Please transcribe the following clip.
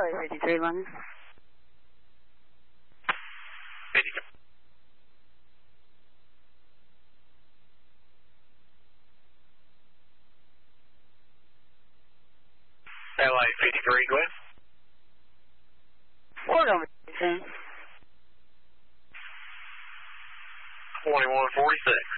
LA 53 London. 53. LA 53, go ahead. Ford over 18. 2146.